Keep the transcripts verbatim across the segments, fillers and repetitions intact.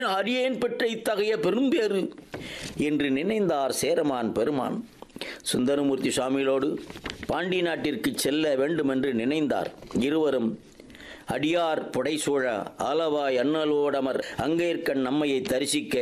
Ariane பெற்ற இத்தகைய பெரும்பேறு என்று நினைந்தார் சேரமான் பெருமான். சுந்தரமூர்த்தி சுவாமிகளோடு பாண்டி நாட்டிற்கு செல்ல வேண்டுமென்று நினைந்தார். இருவரும் அடியார் புடைசூழ ஆலவாய் அண்ணலோடமர் அங்கேற்கண் நம்மையை தரிசிக்க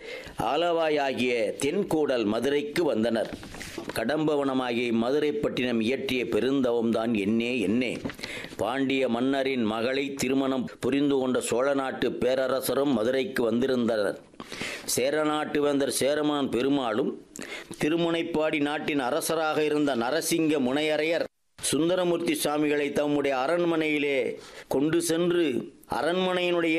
ஆலவாயாகிய தென்கூடல் மதுரைக்கு வந்தனர். கடம்பவனமாகிய மதுரைப்பட்டினம் இயற்றிய பெருந்தவம்தான் என்னே என்னே. பாண்டிய மன்னரின் மகளை திருமணம் புரிந்து கொண்ட சோழ நாட்டு பேரரசரும் மதுரைக்கு வந்திருந்தனர். சேரநாட்டு வேந்தர் சேரமான் பெருமாளும் திருமுனைப்பாடி நாட்டின் அரசராக இருந்த நரசிங்க முனையரையர் சுந்தரமூர்த்தி சுவாமிகளை தம்முடைய அரண்மனையிலே கொண்டு சென்று அரண்மனையினுடைய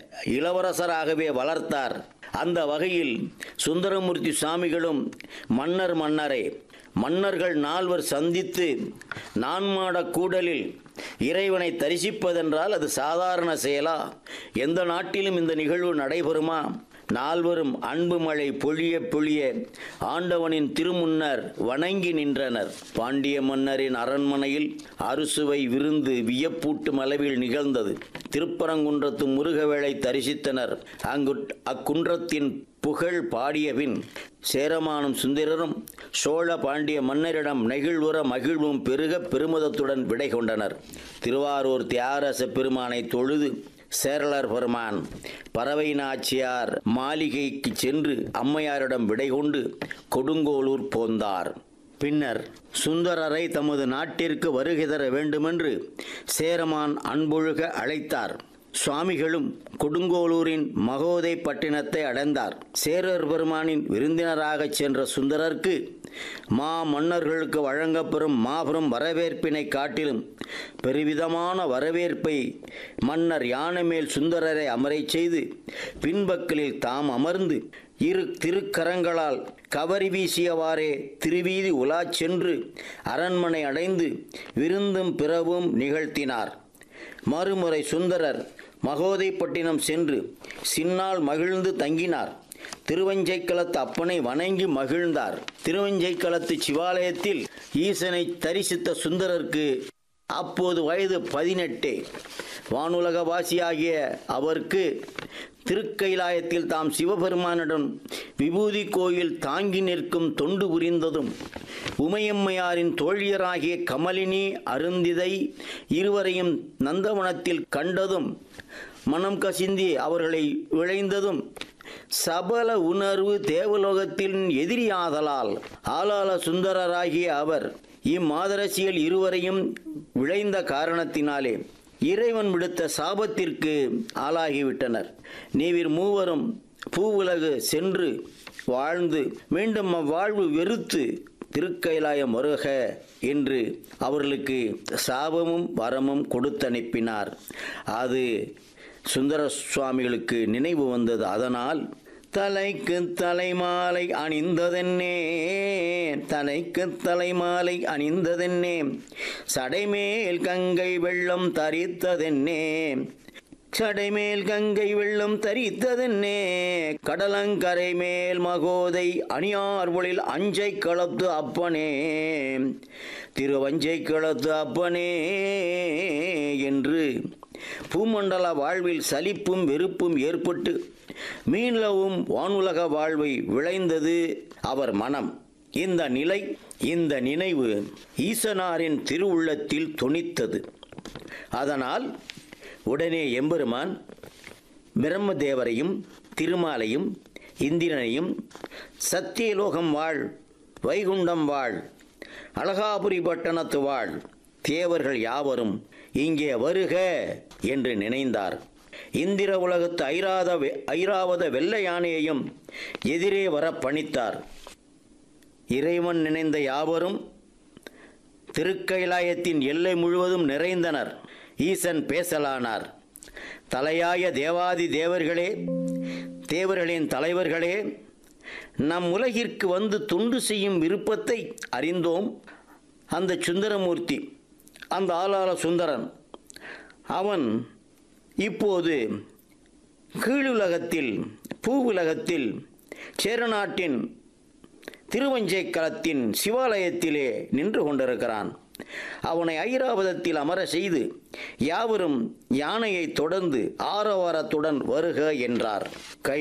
இளவரசராகவே வளர்த்தார். அந்த வகையில் சுந்தரமூர்த்தி சுவாமிகளும் மன்னர் மன்னரே மன்னர்கள் நால்வர் சந்தித்து நான்மாட கூடலில் இறைவனை தரிசிப்பதென்றால் அது சாதாரண செயலா? எந்த நாட்டிலும் இந்த நிகழ்வு நடைபெறுமா? நால்வரும் அன்பு மழை பொழிய பொழிய ஆண்டவனின் திருமுன்னர் வணங்கி நின்றனர். பாண்டிய மன்னரின் அரண்மனையில் அறுசுவை விருந்து வியப்பூட்டும் அளவில் நிகழ்ந்தது. திருப்பரங்குன்றத்து முருகவேளை தரிசித்தனர். அங்கு அக்குன்றத்தின் புகழ் பாடியபின் சேரமானும் சுந்தரரும் சோழ பாண்டிய மன்னரிடம் நெகிழ்வுற மகிழ்வும் பெருக பெருமிதத்துடன் விடை கொண்டனர். திருவாரூர் தியாகராச பெருமானை தொழுது சேரலர் பெருமான் பறவை நாச்சியார் மாளிகைக்கு சென்று அம்மையாரிடம் விடை கொண்டு கொடுங்கோளூர் போந்தார். பின்னர் சுந்தரரை தமது நாட்டிற்கு வருகை தர வேண்டுமென்று சேரமான் அன்பொழுக அழைத்தார். சுவாமிகளும் கொடுங்கோளூரின் மகோதை பட்டினத்தை அடைந்தார். சேரர் பெருமானின் விருந்தினராக சென்ற சுந்தரருக்கு மா மன்னர்களுக்கு வழங்கப்பெறும் மாபெரும் வரவேற்பினை காட்டிலும் பெருவிதமான வரவேற்பை மன்னர் யானை மேல் சுந்தரரை அமரச் செய்து பின்பக்கலில் தாம் அமர்ந்து இரு திருக்கரங்களால் கவரி வீசியவாறே திருவீதி உலா சென்று அரண்மனை அடைந்து விருந்தும் பிறவும் நிகழ்த்தினார். மறுமுறை சுந்தரர் மகோதைப்பட்டினம் சென்று சின்னால் மகிழ்ந்து தங்கினார். திருவஞ்சைக்களத்து அப்பனை வணங்கி மகிழ்ந்தார். திருவஞ்சைக்களத்து சிவாலயத்தில் ஈசனை தரிசித்த சுந்தரருக்கு அப்போது வயது பதினெட்டே. வானுலகவாசியாகிய அவருக்கு திருக்கைலாயத்தில் தாம் சிவபெருமானுடன் விபூதி கோயில் தாங்கி நிற்கும் தொண்டு புரிந்ததும் உமையம்மையாரின் தோழியராகிய கமலினி அருந்திதை இருவரையும் நந்தவனத்தில் கண்டதும் மனம் கசிந்தி அவர்களை விளைந்ததும் சபல உணர்வு தேவலோகத்தின் எதிரியாதலால் ஆளாள சுந்தரராகிய அவர் இம்மாதரசியல் இருவரையும் விளைந்த காரணத்தினாலே இறைவன் விடுத்த சாபத்திற்கு ஆளாகிவிட்டனர். நீவிர் மூவரும் பூவுலகு சென்று வாழ்ந்து மீண்டும் அவ்வாழ்வு வெறுத்து திருக்கைலாயம் வருக என்று அவர்களுக்கு சாபமும் வரமும் கொடுத்தனுப்பினார். அது சுந்தர சுவாமிகளுக்கு நினைவு வந்தது. அதனால் தலைக்கு தலைமாலை அணிந்ததென்னே தலைக்கு தலைமாலை அணிந்ததென்னே சடைமேல் கங்கை வெள்ளம் தரித்ததென்னே சடைமேல் கங்கை வெள்ளம் தரித்ததென்னே கடலங்கரை மேல் மகோதை அணியார்வொழில் அஞ்சை களத்து அப்பனே திருவஞ்சை களத்து அப்பனே என்று பூமண்டல வாழ்வில் சலிப்பும் வெறுப்பும் ஏற்பட்டு மீளவும் வானுலக வாழ்வை விளைந்தது அவர் மனம். இந்த நிலை இந்த நினைவு ஈசனாரின் திருவுள்ளத்தில் தொனித்தது. அதனால் உடனே எம்பெருமான் பிரம்மதேவரையும் திருமாலையும் இந்திரனையும் சத்தியலோகம் வாழ் வைகுண்டம் வாழ் அழகாபுரி பட்டணத்து வாழ் தேவர்கள் யாவரும் இங்கே வருக என்று நினைந்தார். இந்திர உலகத்து ஐராத ஐராவத வெள்ள யானையையும் எதிரே வர பணித்தார். இறைவன் நினைந்த யாவரும் திருக்கைலாயத்தின் எல்லை முழுவதும் நிறைந்தனர். ஈசன் பேசலானார். தலையாய தேவாதி தேவர்களே, தேவர்களின் தலைவர்களே, நம் உலகிற்கு வந்து தொண்டு செய்யும் விருப்பத்தை அறிந்தோம். அந்த சுந்தரமூர்த்தி, அந்த ஆளாள சுந்தரன், அவன் இப்போது கீழுலகத்தில் பூவுலகத்தில் சேரநாட்டின் திருவஞ்சைக்களத்தின் சிவாலயத்திலே நின்று கொண்டிருக்கிறான். அவனை ஐராவதத்தில் அமர செய்து யாவரும் யானையை தொடர்ந்து ஆரவாரத்துடன் வருக என்றார்.